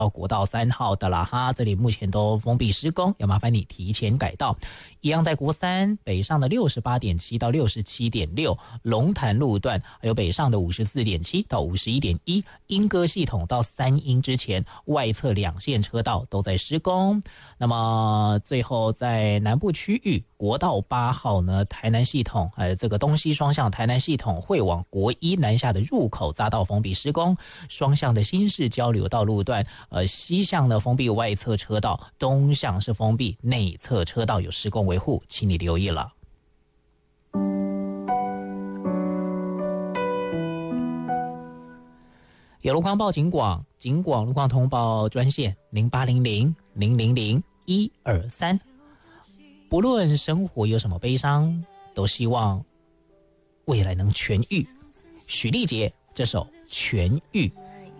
到国道3号的啦哈，这里目前都封闭施工，要麻烦你提前改道。一样在国3北上的 68.7 到 67.6 龙潭路段，还有北上的 54.7 到 51.1 莺歌系统到3莺之前外侧2线车道都在施工。那么最后在南部区域国道8号呢，台南系统这个东西双向台南系统会往国一南下的入口匝道封闭施工，双向的新市交流道路段西向呢封闭外侧车道，东向是封闭内侧车道有施工维护，请你留意了。有路况报警广路况通报专线0800-000-123。不论生活有什么悲伤，都希望未来能痊愈。许丽杰这首《痊愈》。